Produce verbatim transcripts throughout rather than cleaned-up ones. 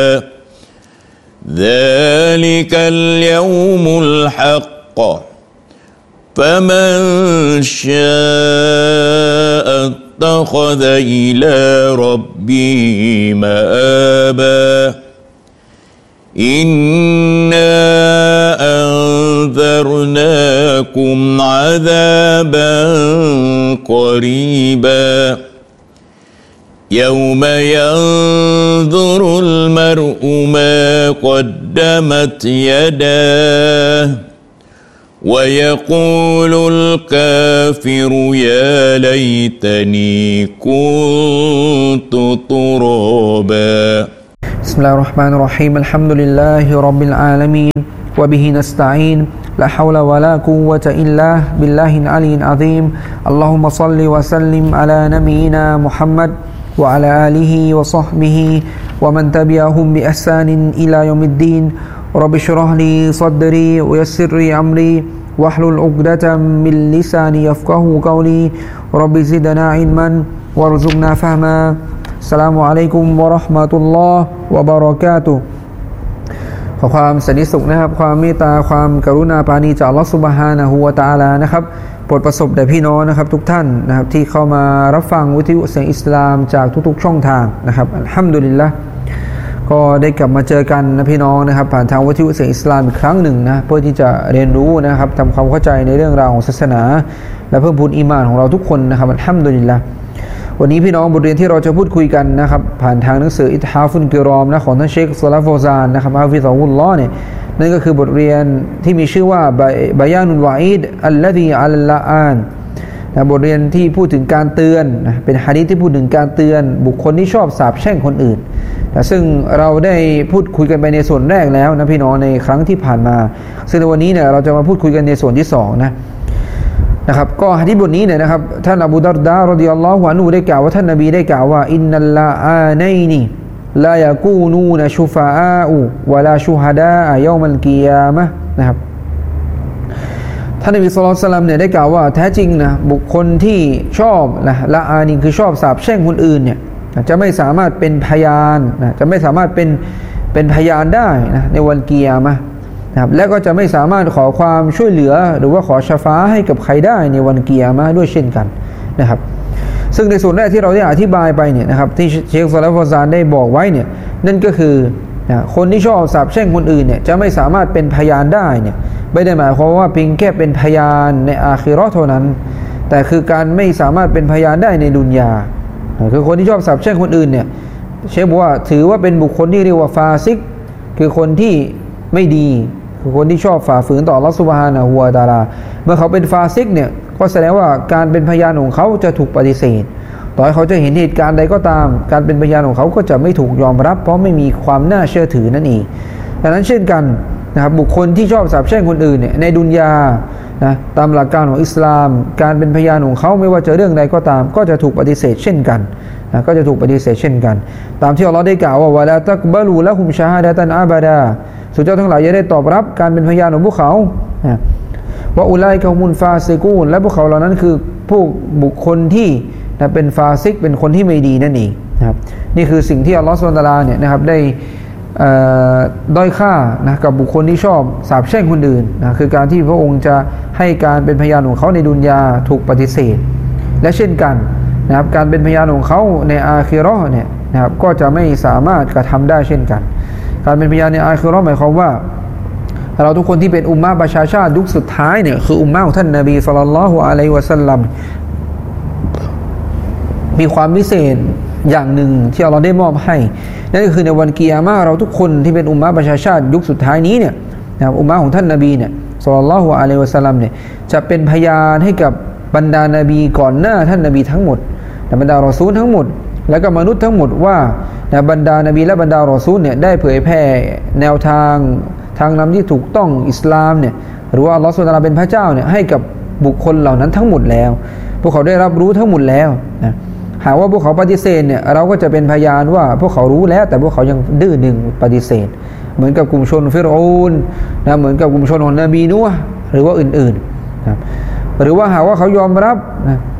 ذلك اليوم الحق فمن شاء اتخذ إلى ربه مآبا إنا أنذرناكم عذابا قريبا يوم ينظر المرء ما قدمت يداه ويقول الكافر يا ليتني كنت ترابا بسم الله الرحمن الرحيم الحمد لله رب العالمين وبه نستعين لا حول ولا قوة إلا بالله العلي العظيم اللهم صل وسلم على نبينا محمد وعلى آله وصحبه ومن تبعهم بإحسان إلى يوم الدين رب اشرح لي صدري ويسر لي أمري واحلل عقدة من لساني يفقهوا قولي رب زدنا علما وارزقنا فهما السلام عليكم ورحمة الله وبركاته ขอความสันติสุขนะครับความเมตตาความกรุณาปราณีจากอัลเลาะห์ซุบฮานะฮูวะตะอาลานะครับโปรดประสบแด่พี่น้องนะครับทุกท่านนะครับที่เข้ามารับฟังวิทยุเสียงอิสลามจากทุกๆช่องทางนะครับอัลฮัมดุลิลละห์ก็ได้กลับมาเจอกันนะพี่น้องนะครับผ่านทางวิทยุเสียงอิสลามอีกครั้งหนึ่งนะเพื่อที่จะเรียนรู้นะครับทำความเข้าใจในเรื่องราวของศาสนาและเพิ่มพูนอีหม่านของเราทุกคนนะครับอัลฮัมดุลิลละห์วันนี้พี่น้องบทเรียนที่เราจะพูดคุยกันนะครับผ่านทางหนังสืออิทฮาฟุนกิรอมนะของท่านเชคซอลาห์ฟอซานนะครับฮะฟิซะฮุลลอฮ์เนี่ยนั่นก็คือบทเรียนที่มีชื่อว่าบะยานุลวะอีดอัลลซีอัลลาอานนะบทเรียนที่พูดถึงการเตือนนะเป็นหะดีษที่พูดถึงการเตือนบุคคลที่ชอบสาปแช่งคนอื่นนะซึ่งเราได้พูดคุยกันไปในส่วนแรกแล้วนะพี่น้องในครั้งที่ผ่านมาซึ่งในวันนี้เนี่ยเราจะมาพูดคุยกันในส่วนที่สองนะนะครับก็หะดีษบทนี้เนี่ยนะครับท่านอบูดัรดารอฎิยัลลอฮุอันฮุได้กล่าวว่าท่านนบีได้กล่าวว่าอินนัลลาอานัยนีลายะกูนูนชุฟาอาอูวะลาชุฮะดาอะยอมัลกิยามะฮ์นะครับท่านนบีศ็อลลัลลอฮุอะลัยฮิวะซัลลัมเนี่ยได้กล่าวว่าแท้จริงนะบุคคลที่ชอบนะละอานีคือชอบสาปแช่งคนอื่นเนี่ยจะไม่สามารถเป็นพยานนะจะไม่สามารถเป็นเป็นพยานได้นะในวันกิยามะฮ์นะครับและก็จะไม่สามารถขอความช่วยเหลือหรือว่าขอชะฟาอะห์ให้กับใครได้ในวันกิยามะฮ์ด้วยเช่นกันนะครับซึ่งในส่วนแรกที่เราได้อธิบายไปเนี่ยนะครับที่เชคซอลาห์ฟอซานได้บอกไว้เนี่ยนั่นก็คือนะคนที่ชอบสาปแช่งคนอื่นเนี่ยจะไม่สามารถเป็นพยานได้เนี่ยไม่ได้หมายความว่าเพียงแค่เป็นพยานในอาคิเราะห์เท่านั้นแต่คือการไม่สามารถเป็นพยานได้ในดุนยาคือคนที่ชอบสาปแช่งคนอื่นเนี่ยเชคบอกว่าถือว่าเป็นบุคคลที่เรียกว่าฟาซิกคือคนที่ไม่ดีคือคนที่ชอบฝ่าฝืนต่ออัลเลาะห์ซุบฮานะฮูวะตะอาลาเมื่อเขาเป็นฟาซิกเนี่ยก็แสดงว่าการเป็นพยานของเขาจะถูกปฏิเสธต่อให้เขาจะเห็นเหตุการณ์ใดก็ตามการเป็นพยานของเขาก็จะไม่ถูกยอมรับเพราะไม่มีความน่าเชื่อถือนั่นเองดังนั้นเช่นกันนะครับบุคคลที่ชอบสาปแช่งคนอื่นเนี่ยในดุนยานะตามหลักการของอิสลามการเป็นพยานของเขาไม่ว่าจะเรื่องใดก็ตามก็จะถูกปฏิเสธเช่นกันนะก็จะถูกปฏิเสธเช่นกันตามที่อัลเลาะห์ได้กล่าวว่าวะลาตักบะลูละฮุมชะฮาดะตันอะบะดาสุเจ้าทั้งหลายอย่าได้ตอบรับการเป็นพยานของพวกเขานะว่าอุลัยกะฮุมุลฟาซิกูนและพวกเขาเหล่านั้นคือพวกบุคคลที่นะเป็นฟาซิกเป็นคนที่ไม่ดีนั่นเองนะครับนี่คือสิ่งที่อัลเลาะห์ซุบฮานะฮูวะตะอาลาเนี่ยนะครับได้ด้อยค่านะกับบุคคลที่ชอบสาปแช่งคนอื่นนะคือการที่พระองค์จะให้การเป็นพยานของเขาในดุนยาถูกปฏิเสธและเช่นกันนะครับการเป็นพยานของเขาในอาคิเราะห์เนี่ยนะครับก็จะไม่สามารถกระทำได้เช่นกันการเป็นพยานในอาคิเราะห์หมายความว่าเราทุกคนที่เป็นอุมมะห์ประชาชาติยุคสุดท้ายเนี่ยคืออุมมะห์ของท่านนบีศ็อลลัลลอฮุอะลัยฮิวะซัลลัมมีความพิเศษอย่างหนึ่งที่เราได้มอบให้นั่นก็คือในวันกิยามะห์เราทุกคนที่เป็นอุมมะห์ประชาชาติยุคสุดท้ายนี้เนี่ยนะครับอุมมะห์ของท่านนบีเนี่ยศ็อลลัลลอฮุอะลัยฮิวะซัลลัมเนี่ยจะเป็นพยานให้กับบรรดานบีก่อนหน้าท่านนบีทั้งหมดและบรรดารอซูลทั้งหมดและก็มนุษย์ทั้งหมดว่านะบรรดานบีและบรรดารอซูลเนี่ยได้เผยแผ่แนวทางทางนำที่ถูกต้องอิสลามเนี่ยหรือว่าอัลเลาะห์ซุบฮานะฮูวะตะอาลาเป็นพระเจ้าเนี่ยให้กับบุคคลเหล่านั้นทั้งหมดแล้วพวกเขาได้รับรู้ทั้งหมดแล้วนะหากว่าพวกเขาปฏิเสธเนี่ยเราก็จะเป็นพยานว่าพวกเขารู้แล้วแต่พวกเขายังดื้อดึงปฏิเสธเหมือนกับกลุ่มชนฟิรเอานนะเหมือนกับกลุ่มชนของนบีนูห์หรือว่าอื่นๆนะหรือว่าหากว่าเขายอมรับนะ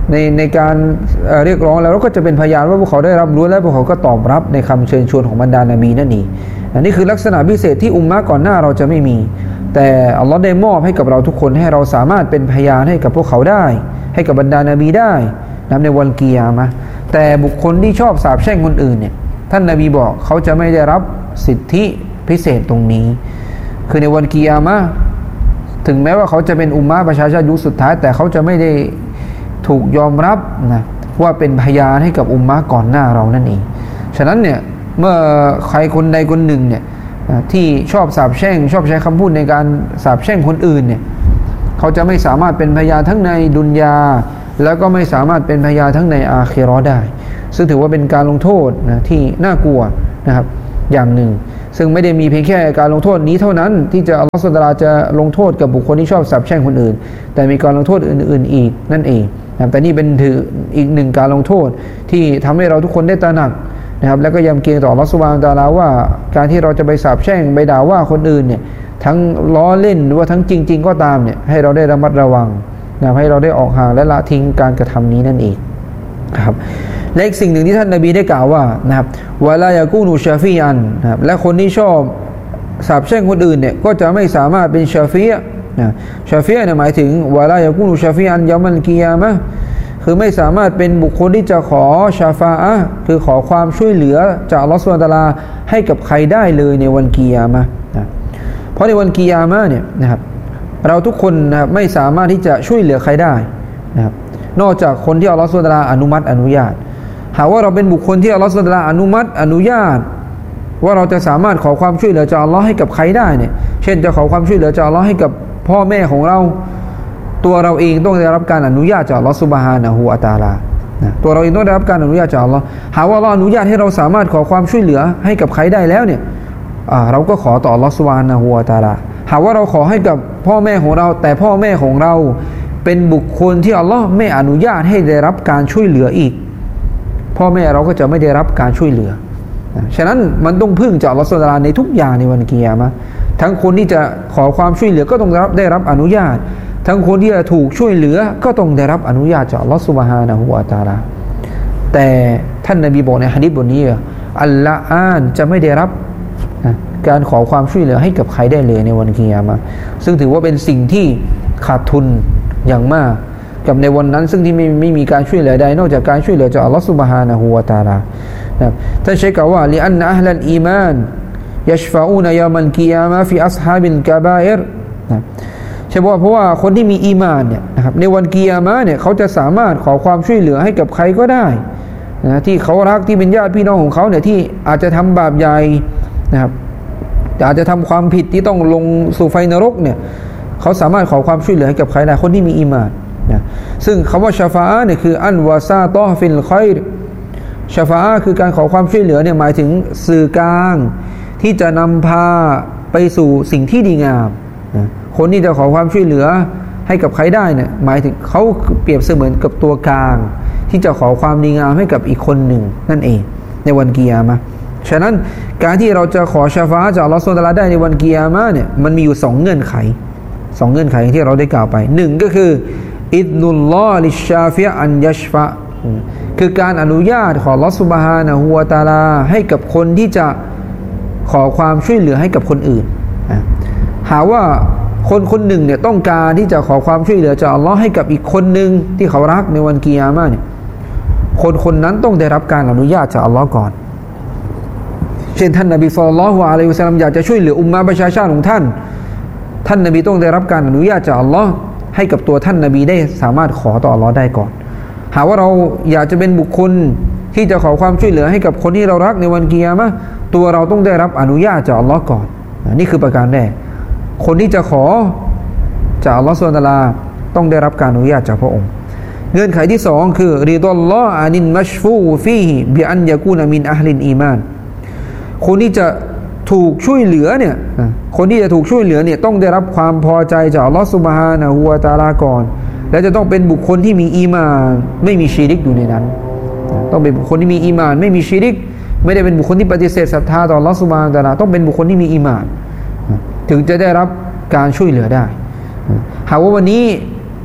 ในในการเอ่อเรียกร้องแล้วเราก็จะเป็นพยานว่าพวกเขาได้รับรู้และพวกเขาก็ตอบรับในคำเชิญชวนของบรรดานบีนั่นเองอันนี้คือลักษณะพิเศษที่อุมมะก่อนหน้าเราจะไม่มีแต่อัลลอฮ์ได้มอบให้กับเราทุกคนให้เราสามารถเป็นพยานให้กับพวกเขาได้ให้กับบรรดานบีได้นะในวันกิยามะห์แต่บุคคลที่ชอบสาปแช่งคนอื่นเนี่ยท่านนบีบอกเขาจะไม่ได้รับสิทธิพิเศษตรงนี้คือในวันกิยามะห์ถึงแม้ว่าเขาจะเป็นอุมมะห์ประชาชาติยุคสุดท้ายแต่เขาจะไม่ได้ถูกยอมรับนะว่าเป็นพยานให้กับอุมมะห์ก่อนหน้าเรานั่นเองฉะนั้นเนี่ยเมื่อใครคนใดคนหนึ่งเนี่ยที่ชอบสาปแช่งชอบใช้คำพูดในการสาปแช่งคนอื่นเนี่ยเขาจะไม่สามารถเป็นพยานทั้งในดุนยาแล้วก็ไม่สามารถเป็นพยานทั้งในอาคิเราะห์ได้ซึ่งถือว่าเป็นการลงโทษนะที่น่ากลัวนะครับอย่างหนึ่งซึ่งไม่ได้มีเพียงแค่การลงโทษนี้เท่านั้นที่จะอัลลอฮฺซุบฮานะฮูวะตะอาลาจะลงโทษกับบุคคลที่ชอบสาปแช่งคนอื่นแต่มีการลงโทษอื่นๆอีกนั่นเองนะแต่นี่เป็นถืออีกหนึ่งการลงโทษที่ทำให้เราทุกคนได้ตระหนักนะครับแล้วก็ยำเกรงต่ออัลลอฮฺซุบฮานะฮูวะตะอาลาว่าการที่เราจะไปสาปแช่งไปด่าว่าคนอื่นเนี่ยทั้งล้อเล่นหรือว่าทั้งจริงๆก็ตามเนี่ยให้เราได้ระมัดระวังนะให้เราได้ออกห่างและละทิ้งการกระทำนี้นั่นเองครับและอีกสิ่งหนึ่งที่ท่านนบีได้กล่าวว่านะครับวะลายะกูนูชาฟีอันนะครับและคนที่ชอบสาปแช่งคนอื่นเนี่ยก็จะไม่สามารถเป็นชาฟีอะห์นะชาฟีอะห์เนี่ยหมายถึงวะลายะกูนูชาฟีอันยอมัลกิยามะห์คือไม่สามารถเป็นบุคคลที่จะขอชาฟาอะห์คือขอความช่วยเหลือจากอัลเลาะห์ซุบฮานะฮูวะตะอาลาให้กับใครได้เลยในวันกิยามะห์นะเพราะในวันกิยามะห์เนี่ยนะครับเราทุกคนนะครับไม่สามารถที่จะช่วยเหลือใครได้นะครับนอกจากคนที่อัลเลาะห์ซุบฮานะฮูวะตะอาลาอนุมัติอนุญาตหากว่าเราเป็นบุคคลที่อัลเลาะห์ซุบฮานะฮูวะตะอาลาอนุมัติอนุญาตว่าเราจะสามารถขอความช่วยเหลือจากอัลเลาะห์ให้กับใครได้เนี่ยเช่นจะขอความช่วยเหลือจากอัลเลาะห์ให้กับพ่อแม่ของเราตัวเราเองต้องได้รับการอนุญาตจากอัลเลาะห์ซุบฮานะฮูวะตะอาลานะตัวเราเองต้องได้รับการอนุญาตจากอัลเลาะห์หากว่าอัลเลาะห์อนุญาตให้เราสามารถขอความช่วยเหลือให้กับใครได้แล้วเนี่ยเราก็ขอต่ออัลเลาะห์ซุบฮานะฮูวะตะอาลาหากว่าเราขอให้กับพ่อแม่ของเราแต่พ่อแม่ของเราเป็นบุคคลที่อัลเลาะห์ไม่อนุญาตให้ได้รับการช่วยเหลืออีกพ่อแม่เราก็จะไม่ได้รับการช่วยเหลือนะฉะนั้นมันต้องพึ่งจากอัลเลาะห์ซุบฮานะฮูวะตะอาลาในทุกอย่างในวันกิยามะห์ทั้งคนที่จะขอความช่วยเหลือก็ต้องได้รับได้รับอนุญาตทั้งคนที่จะถูกช่วยเหลือก็ต้องได้รับอนุญาตจากอัลเลาะห์ซุบฮานะฮูวะตะอาลาแต่ท่านนบีบอกในหะดีษบทนี้อัลละอานจะไม่ได้รับนะการขอความช่วยเหลือให้กับใครได้เลยในวันกิยามะห์ซึ่งถือว่าเป็นสิ่งที่ขาดทุนอย่างมากกับในวันนั้นซึ่งที่ไม่ไม่มีการช่วยเหลือใดนอกจากการช่วยเหลือจากอัลเลาะห์ซุบฮานะฮูวะตะอาลานะท่านใช้คำว่าลิอันนะอะห์ลัลอีมานยัชฟะอูนยามัลกิยามะห์ฟิอัศฮาบิลกะบาอิรนะใช่เพราะเพราะว่าคนที่มีอีมานเนี่ยนะครับในวันกิยามะห์เนี่ยเขาจะสามารถขอความช่วยเหลือให้กับใครก็ได้นะที่เขารักที่เป็นญาติพี่น้องของเขาเนี่ยที่อาจจะทำบาปใหญ่นะครับอาจจะทำความผิดที่ต้องลงสู่ไฟนรกเนี่ยเขาสามารถขอความช่วยเหลือให้กับใครได้คนที่มีอีมานนะซึ่งคำว่าชาฟาอะห์เนี่ยคืออันวาซาตอฟิลค็อยรชาฟาอะห์คือการขอความช่วยเหลือเนี่ยหมายถึงสื่อกลางที่จะนำพาไปสู่สิ่งที่ดีงามนะคนที่จะขอความช่วยเหลือให้กับใครได้เนี่ยหมายถึงเขาเปรียบเสมือนกับตัวกลางที่จะขอความดีงามให้กับอีกคนหนึ่งนั่นเองในวันกิยามะห์ฉะนั้นการที่เราจะขอชาฟาอะห์จากอัลเลาะห์ซุบฮานะฮูวะตะอาลาได้ในวันกิยามะห์เนี่ยมันมีอยู่สองเงื่อนไขสองเงื่อนไขที่เราได้กล่าวไปหนึ่งก็คืออิดนุลลอฮ์ลิชชาฟิอะอันยัชฟะคือการอนุญาตของอัลเลาะห์ซุบฮานะฮูวะตะอาลาให้กับคนที่จะขอความช่วยเหลือให้กับคนอื่นหาว่าคนคนหนึ่งเนี่ยต้องการที่จะขอความช่วยเหลือจากอัลเลาะห์ให้กับอีกคนหนึ่งที่เขารักในวันกิยามะห์เนี่ยคนคนนั้นต้องได้รับการอนุญาตจากอัลเลาะห์ก่อนเช่นท่านนบีศ็อลลัลลอฮุอะลัยฮิวะซัลลัมอยากจะช่วยเหลืออุมมะห์ประชาชาติของท่านท่านนบีต้องได้รับการอนุญาตจากอัลเลาะห์ให้กับตัวท่านนบีได้สามารถขอต่ออัลเลาะห์ได้ก่อนหากว่าเราอยากจะเป็นบุคคลที่จะขอความช่วยเหลือให้กับคนที่เรารักในวันกิยามะห์ตัวเราต้องได้รับอนุญาตจากอัลเลาะห์ก่อนนี่คือประการแรกคนที่จะขอจากอัลเลาะห์ซุบฮานะฮูวะตะอาลาต้องได้รับการอนุญาตจากพระองค์เงื่อนไขที่สองคือริฎอลลอฮ์อานินมัชฟูฟีฮิบิอันยะกูนะมินอะห์ลินอีมานคนที่จะถูกช่วยเหลือเนี่ยคนที่จะถูกช่วยเหลือเนี่ยต้องได้รับความพอใจจากอัลเลาะห์ซุบฮานะฮูวะตะอาลาก่อนและจะต้องเป็นบุคคลที่มีอีมานไม่มีชิริกอยู่ในนั้นต้องเป็นบุคคลที่มีอีมานไม่มีชิริกไม่ได้เป็นบุคคลที่ปฏิเสธศรัทธาต่ออัลเลาะห์ซุบฮานะฮูวะตะอาลาต้องเป็นบุคคลที่มีอีมานถึงจะได้รับการช่วยเหลือได้หากว่าวันนี้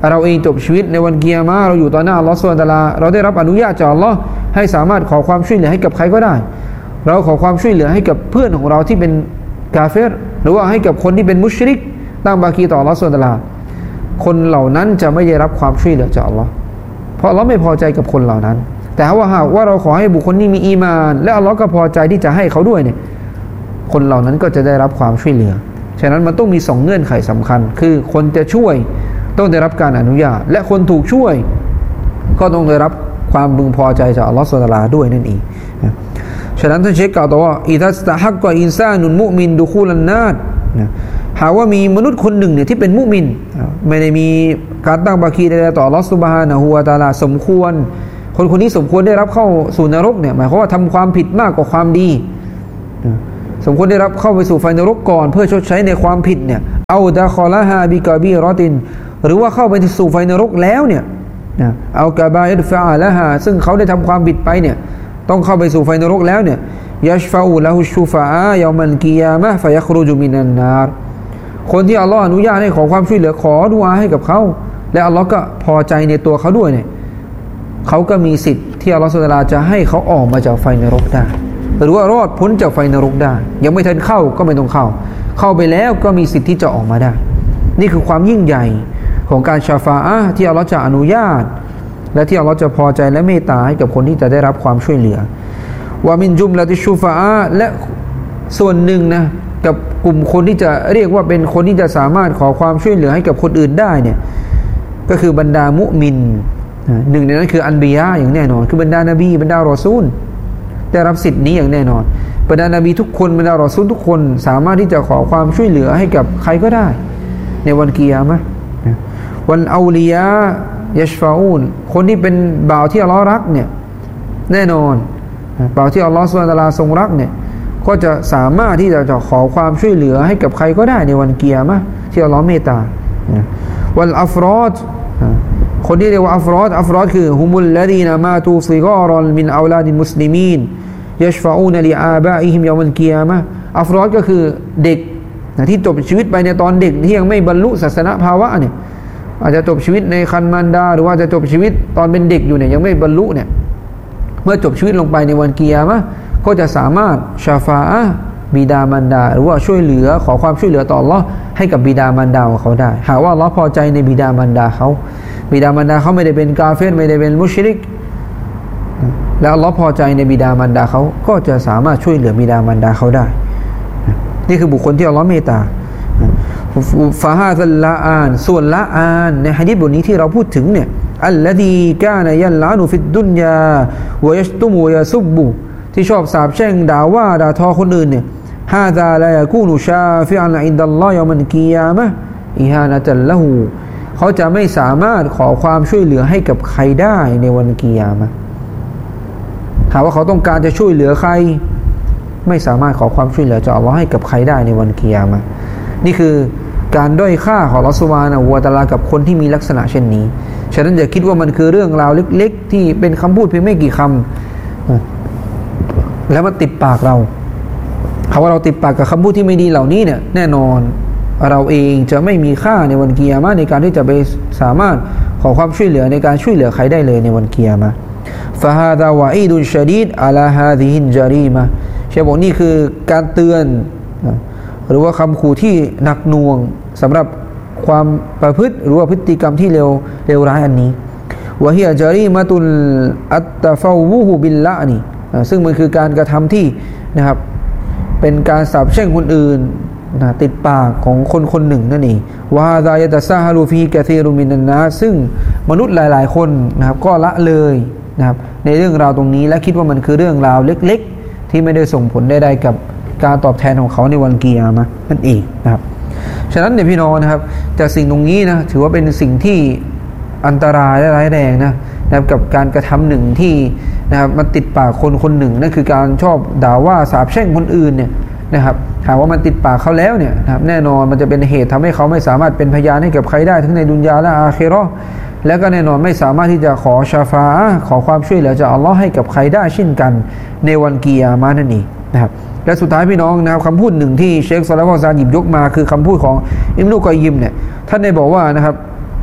เราเองจบชีวิตในวันกิยามะห์เราอยู่ต่อหน้าอัลลอฮฺซุบฮานะฮูวะตะอาลาเราได้รับอนุญาตจากอัลลอฮ์ให้สามารถขอความช่วยเหลือให้กับใครก็ได้เราขอความช่วยเหลือให้กับเพื่อนของเราที่เป็นกาเฟรหรือว่าให้กับคนที่เป็นมุชริกตั้งบากีต่ออัลลอฮฺซุบฮานะฮูวะตะอาลาคนเหล่านั้นจะไม่ได้รับความช่วยเหลือจากอัลลอฮ์เพราะอัลลอฮ์ไม่พอใจกับคนเหล่านั้นแต่ว่าหากว่าเราขอให้บุคคลนี้มีอีมานและอัลลอฮ์ก็พอใจที่จะให้เขาด้วยเนี่ยคนเหล่านั้นก็จะได้รับความช่วยเหลือฉะนั้นมันต้องมีสองเงื่อนไขสำคัญคือคนจะช่วยต้องได้รับการอนุญาตและคนถูกช่วยก็ต้องได้รับความพึงพอใจจากอัลลอฮฺซุบฮานะฮูวะตะอาลาด้วยนั่นเองฉะนั้นท่านเชคกล่าวต่อว่าอิซัสตะฮักกะอินซานุนมุมินดุคูลันนาตหากว่ามีมนุษย์คนหนึ่งเนี่ยที่เป็นมุมินไม่ได้มีการตั้งบากีใดๆต่ออัลลอฮฺซุบฮานะฮูวะตะอาลาสมควรคนคนนี้สมควรได้รับเข้าสู่นรกเนี่ยหมายความว่าทำความผิดมากกว่าความดีสมควรได้รับเข้าไปสู่ไฟนรกก่อนเพื่อชดใช้ในความผิดเนี่ยเอาดะคอละฮาบิกาบีรอตินหรือว่าเข้าไปสู่ไฟนรกแล้วเนี่ยเอากะบาอิดฟะอาละฮาซึ่งเขาได้ทำความผิดไปเนี่ยต้องเข้าไปสู่ไฟนรกแล้วเนี่ยยัชฟะอูละฮุชูฟะอาเยามันกิยามะฮ์ฟะยัครุจุมินันนารคนที่อัลลอฮ์อนุญาตให้ขอความช่วยเหลือขอดุอาให้กับเขาและอัลลอฮ์ก็พอใจในตัวเขาด้วยเนี่ยเขาก็มีสิทธิ์ที่อัลลอฮฺซุบฮานะฮูวะตะอาลาจะให้เขาออกมาจากไฟนรกได้หรือว่ารอดพ้นจากไฟนรกได้ยังไม่ทันเข้าก็ไม่ต้องเข้าเข้าไปแล้วก็มีสิทธิ์ที่จะออกมาได้นี่คือความยิ่งใหญ่ของการชาฟาอะห์ที่อัลลอฮฺจะอนุญาตและที่อัลลอฮฺจะพอใจและเมตตาให้กับคนที่จะได้รับความช่วยเหลือวามินจุมละติชูฟาอะห์และส่วนหนึ่งนะกับกลุ่มคนที่จะเรียกว่าเป็นคนที่จะสามารถขอความช่วยเหลือให้กับคนอื่นได้เนี่ยก็คือบรรดามุมินหนึ่งในนั้นคืออันบิยะอย่างแน่นอนคือบรรดานบีบรรดารอซูลได้รับสิทธิ์นี้อย่างแน่นอนบรรดานบีทุกคนบรรดารอซูลทุกคนสามารถที่จะขอความช่วยเหลือให้กับใครก็ได้ในวันกิยามะห์วันเอาลียะยัชฟาอูนคนที่เป็นบ่าวที่อัลลอฮ์รักเนี่ยแน่นอนบ่าวที่อัลลอฮ์ซุบฮานะฮูวะตะอาลาทรงรักเนี่ยก็จะสามารถที่จะขอความช่วยเหลือให้กับใครก็ได้ในวันกิยามะห์ที่อัลลอฮ์เมตตาวันอัฟรอดคนที่เรียกว่าอัฟรอดอัฟรอดคือฮุมุลลดีนมาตูซิกอรอนมินอัลลาดิลมุสลิมีนยัชฟาอูนลิอาบะอิฮิมยอมัลกิยามะห์อัฟรอดก็คือเด็กที่จบชีวิตไปในตอนเด็กที่ยังไม่บรรลุศาสนภาวะเนี่ยอาจจะจบชีวิตในคันมารดาหรือว่าจะจบชีวิตตอนเป็นเด็กอยู่เนี่ยยังไม่บรรลุเนี่ยเมื่อจบชีวิตลงไปในวันกิยามะห์ก็จะสามารถชาฟาอะห์บิดามารดาหรือว่าช่วยเหลือขอความช่วยเหลือต่ออัลเลาะห์ให้กับบิดามารดาของเขาได้หากว่าอัลเลาะห์พอใจในบิดามารดาเขาบิดามารดาเขาไม่ได้เป็นกาเฟรไม่ได้เป็นมุชริกแล้วอัลเลาะห์พอใจในบิดามารดาเขาก็จะสามารถช่วยเหลือบิดามารดาเขาได้นี่คือบุคคลที่อัลเลาะห์เมตตาฟาฮาซัลลาอานส่วนละอานในหะดีษบทนี้ที่เราพูดถึงเนี่ยอัลลดีกานะยัลลานุฟิดดุนยาวะยัชตุมุวะยะซุบบุที่ชอบสาปแช่งด่าว่าด่าทอคนอื่นเนี่ยฮาซาลายะกูนุชาฟิอันอินดัลลอฮ์ยอมันกิยามะฮ์อิฮานะตัลละฮูเขาจะไม่สามารถขอความช่วยเหลือให้กับใครได้ในวันกิยามะฮ์หากว่าเขาต้องการจะช่วยเหลือใครไม่สามารถขอความช่วยเหลือจากอัลเลาะห์ให้กับใครได้ในวันกิยามะฮ์นี่คือการด้อยค่าของอัลเลาะห์ซุบฮานะฮูวะตะอาลากับคนที่มีลักษณะเช่นนี้ฉะนั้นอย่าคิดว่ามันคือเรื่องราวเล็กๆที่เป็นคำพูดเพียงไม่กี่คำแล้วมันติดปากเราหากว่าเราติดปากกับคำพูดที่ไม่ดีเหล่านี้เนี่ยแน่นอนเราเองจะไม่มีค่าในวันกิยามะฮ์ในการที่จะไปสามารถขอความช่วยเหลือในการช่วยเหลือใครได้เลยในวันกิยามะฮ์ฟะฮาซาวะอีดุนชะดีดอะลาฮาซิฮินจารีมะฮ์เชฟบอกนี่คือการเตือนหรือว่าคำขู่ที่หนักหน่วงสำหรับความประพฤติหรือว่าพฤติกรรมที่เลวเลวร้ายอันนี้วะฮิยะจารีมะตุลอัตตะฟาวูฮุบิลละนี่ซึ่งมันคือการกระทำที่นะครับเป็นการสาปแช่งคนอื่นนะติดปากของคนคนหนึ่งนั่นเองวะฮาซายะตะซาฮาลูฟีกะซีรุมินันนาซึ่งมนุษย์หลายๆคนนะครับก็ละเลยนะครับในเรื่องราวตรงนี้และคิดว่ามันคือเรื่องราวเล็กๆที่ไม่ได้ส่งผลใดๆกับการตอบแทนของเขาในวันกิยามะฮ์นั่นเองนะครับฉะนั้นเนี่ยพี่น้องนะครับจากสิ่งตรงนี้นะถือว่าเป็นสิ่งที่อันตรายและร้ายแรงนะนะครับกับการกระทำหนึ่งที่นะครับมันติดปากคนคนหนึ่งนั่นคือการชอบด่าว่าสาปแช่งคนอื่นเนี่ยนะครับหากว่ามันติดปากเขาแล้วเนี่ยนะครับแน่นอนมันจะเป็นเหตุทำให้เขาไม่สามารถเป็นพยานให้กับใครได้ทั้งในดุนยาและอาคิเราะห์แล้วก็แน่นอนไม่สามารถที่จะขอชาฟาอะห์ขอความช่วยเหลือจากอัลเลาะห์ให้กับใครได้เช่นกันในวันกิยามะฮ์นั่นเองนะครับและสุดท้ายพี่น้องนะครับคำพูดหนึ่งที่เชคซอลิห์ ฟาวซานหยิบยกมาคือคำพูดของอิบนุกอยยิมเนี่ยท่านได้บอกว่านะครับ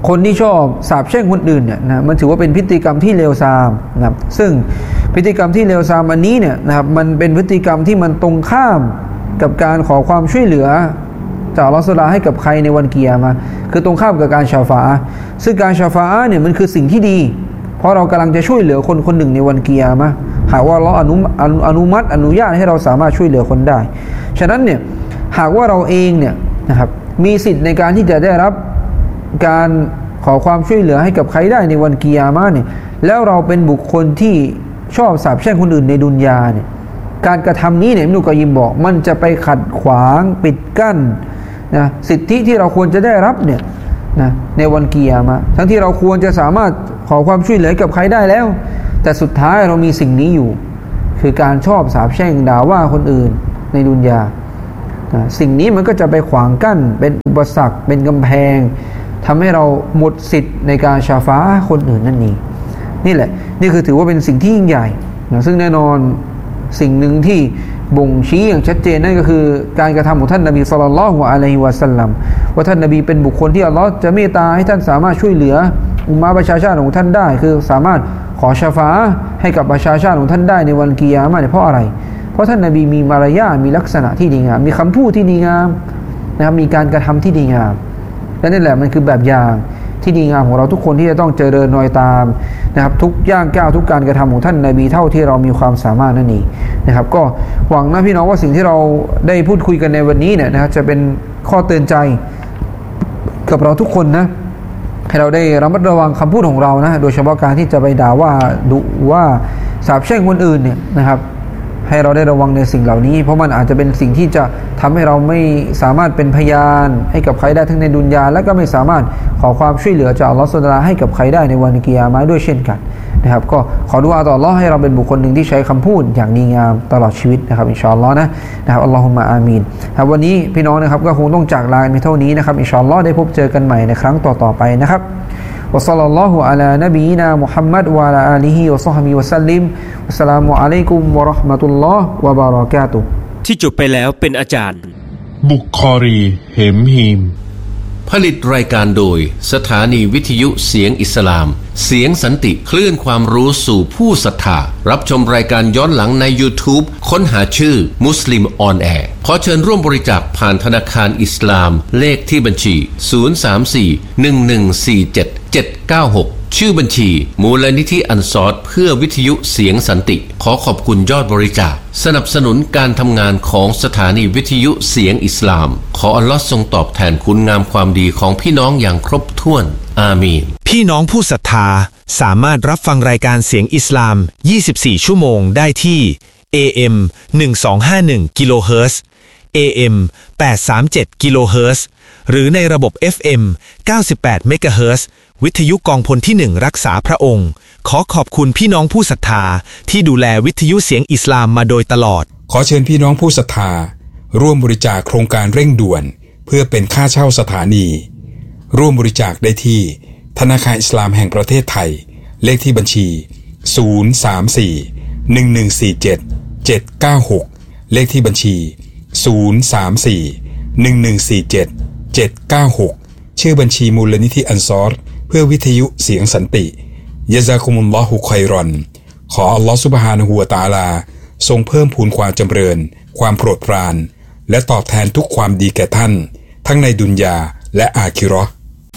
คนที่ชอบสาปแช่งคนอื่นเนี่ยนะมันถือว่าเป็นพฤติกรรมที่เลวทรามนะครับซึ่งพฤติกรรมที่เลวทรามอันนี้เนี่ยนะครับมันเป็นพฤติกรรมที่มันตรงข้ามกับการขอความช่วยเหลือจากอัลเลาะห์ซุบฮานะฮูวะตะอาลาให้กับใครในวันกิยามะห์คือตรงข้ามกับการชาฟาอะห์ซึ่งการชาฟาอะห์เนี่ยมันคือสิ่งที่ดีเพราะเรากำลังจะช่วยเหลือคนคนหนึ่งในวันกิยามะห์หากว่าอัลเลาะห์อนุอนุมัติอนุญาตให้เราสามารถช่วยเหลือคนได้ฉะนั้นเนี่ยหากว่าเราเองเนี่ยนะครับมีสิทธิ์ในการที่จะได้รับการขอความช่วยเหลือให้กับใครได้ในวันกิยามะห์เนี่ยแล้วเราเป็นบุคคลที่ชอบสาปแช่งคนอื่นในดุนยาเนี่ยการกระทำนี้เนี่ยอิบนุกอยยิมบอกมันจะไปขัดขวางปิดกั้นนะสิทธิที่เราควรจะได้รับเนี่ยนะในวันกิยามะห์ทั้งที่เราควรจะสามารถขอความช่วยเหลือกับใครได้แล้วแต่สุดท้ายเรามีสิ่งนี้อยู่คือการชอบสาปแช่งด่าว่าคนอื่นในดุนยานะสิ่งนี้มันก็จะไปขวางกั้นเป็นอุปสรรคเป็นกำแพงทำให้เราหมดสิทธิ์ในการชาฟาอะห์คนอื่นนั่นเองนี่แหละนี่คือถือว่าเป็นสิ่งที่ยิ่งใหญ่นะซึ่งแน่นอนสิ่งหนึ่งที่บ่งชี้อย่างชัดเจนนั่นก็คือการกระทำของท่านนบีศ็อลลัลลอฮุอะลัยฮิวะซัลลัมว่าท่านนบีเป็นบุคคลที่อัลเลาะห์จะเมตตาให้ท่านสามารถช่วยเหลืออุมมะฮ์ประชาชาติของท่านได้คือสามารถขอชาฟาอะห์ให้กับประชาชาติของท่านได้ในวันกิยามะห์เนี่ยเพราะอะไรเพราะท่านนบีมีมารยาทมีลักษณะที่ดีงามมีคำพูดที่ดีงามนะครับมีการกระทำที่ดีงามและนี่แหละมันคือแบบอย่างที่ดีงามของเราทุกคนที่จะต้องเจริญรอยตามนะครับทุกย่างก้าวทุกการกระทำของท่านนบีเท่าที่เรามีความสามารถนั่นเองนะครับก็หวังนะพี่น้องว่าสิ่งที่เราได้พูดคุยกันในวันนี้เนี่ยนะครับจะเป็นข้อเตือนใจกับเราทุกคนนะให้เราได้ระมัดระวังคำพูดของเรานะโดยเฉพาะการที่จะไปด่าว่าดุว่าสาปแช่งคนอื่นเนี่ยนะครับให้เราได้ระวังในสิ่งเหล่านี้เพราะมันอาจจะเป็นสิ่งที่จะทำให้เราไม่สามารถเป็นพยานให้กับใครได้ทั้งในดุนยาและก็ไม่สามารถขอความช่วยเหลือจากอัลเลาะห์ซุบฮานะฮูวะตะอาลาให้กับใครได้ในวันกิยามะห์ด้วยเช่นกันนะครับก็ขอดุอาต่ออัลเลาะห์ให้เราเป็นบุคคลหนึ่งที่ใช้คำพูดอย่างดีงามตลอดชีวิตนะครับอินชาอัลลอฮ์นะนะครับอัลลอฮุมมะอามีนครับวันนี้พี่น้องนะครับก็คงต้องจากลากันเพียงเท่านี้นะครับอินชาอัลลอฮ์ได้พบเจอกันใหม่ในครั้งต่อๆไปนะครับوصلى الله على نبينا محمد وعلى آله وصحبه وسلم والسلام عليكم ورحمة الله وبركاته ที่จบไปแล้วเป็นอาจารย์บุคอรีเหมฮีมผลิตรายการโดยสถานีวิทยุเสียงอิสลามเสียงสันติคลื่นความรู้สู่ผู้ศรัทธารับชมรายการย้อนหลังใน YouTube ค้นหาชื่อมุสลิมออนแอร์ขอเชิญร่วมบริจาคผ่านธนาคารอิสลามเลขที่บัญชีศูนย์ สาม สี่ หนึ่ง หนึ่ง สี่ เจ็ด เจ็ด เก้า หกชื่อบัญชีมูลนิธิอันซอรเพื่อวิทยุเสียงสันติขอขอบคุณยอดบริจาคสนับสนุนการทำงานของสถานีวิทยุเสียงอิสลามขออัลลอฮ์ทรงตอบแทนคุณงามความดีของพี่น้องอย่างครบถ้วนอามีนพี่น้องผู้ศรัทธาสามารถรับฟังรายการเสียงอิสลามยี่สิบสี่ชั่วโมงได้ที่ เอ เอ็ม หนึ่งสองห้าหนึ่ง กิโลเฮิรตซ์ เอ เอ็ม แปดสามเจ็ด กิโลเฮิรตซ์ หรือในระบบ เอฟ เอ็ม เก้าสิบแปด เมกะเฮิรตซ์ วิทยุกองพลที่หนึ่งรักษาพระองค์ขอขอบคุณพี่น้องผู้ศรัทธาที่ดูแลวิทยุเสียงอิสลามมาโดยตลอดขอเชิญพี่น้องผู้ศรัทธาร่วมบริจาคโครงการเร่งด่วนเพื่อเป็นค่าเช่าสถานีร่วมบริจาคได้ที่ธนาคารอิสลามแห่งประเทศไทยเลขที่บัญชีศูนย์ สาม สี่ หนึ่ง หนึ่ง สี่ เจ็ด เจ็ด เก้า หกเลขที่บัญชีศูนย์ สาม สี่ หนึ่ง หนึ่ง สี่ เจ็ด เจ็ด เก้า หกชื่อบัญชีมูลนิธิอันซอรเพื่อวิทยุเสียงสันติยะซากุมุลลอฮุค็อยรอนขออัลลอฮฺซุบฮานะฮูวะตะอาลาทรงเพิ่มพูนความจำเริญความโปรดปรานและตอบแทนทุกความดีแก่ท่านทั้งในดุนยาและอาคิเราะห์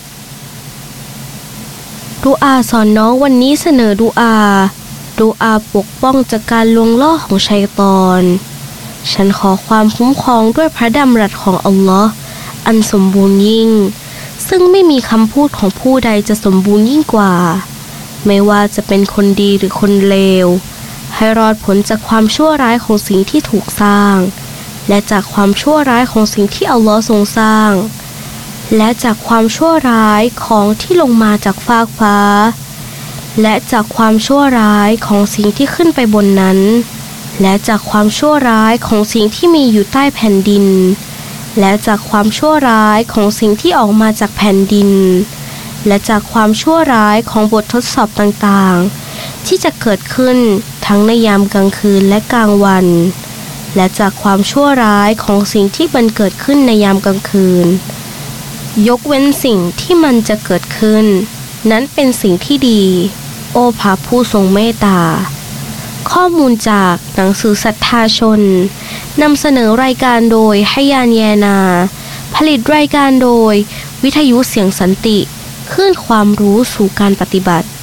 ดุอาสอนน้องวันนี้เสนอดุอาดุอาปกป้องจากการลวงล่อของชัยฏอนฉันขอความคุ้มครองด้วยพระดำรัสของอัลลอฮ์อันสมบูรณ์ยิ่งซึ่งไม่มีคำพูดของผู้ใดจะสมบูรณ์ยิ่งกว่าไม่ว่าจะเป็นคนดีหรือคนเลวให้รอดพ้นจากความชั่วร้ายของสิ่งที่ถูกสร้างและจากความชั่วร้ายของสิ่งที่อัลลอฮ์ทรงสร้างและจากความชั่วร้ายของที่ลงมาจากฟากฟ้าและจากความชั่วร้ายของสิ่งที่ขึ้นไปบนนั้นและจากความชั่วร้ายของสิ่งที่มีอยู่ใต้แผ่นดินและจากความชั่วร้ายของสิ่งที่ออกมาจากแผ่นดินและจากความชั่วร้ายของบททดสอบต่างๆที่จะเกิดขึ้นทั้งในยามกลางคืนและกลางวันและจากความชั่วร้ายของสิ่งที่มันเกิดขึ้นในยามกลางคืนยกเว้นสิ่งที่มันจะเกิดขึ้นนั้นเป็นสิ่งที่ดีโอ้พระผู้ทรงเมตตาข้อมูลจากหนังสือศรัทธาชนนำเสนอรายการโดยฮยานแยนาผลิตรายการโดยวิทยุเสียงสันติคลื่นความรู้สู่การปฏิบัติ